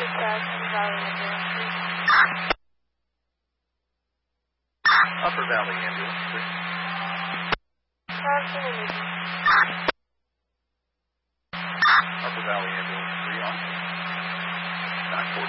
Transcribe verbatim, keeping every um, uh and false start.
Upper Valley Ambulance three. Upper Valley Ambulance three on nine four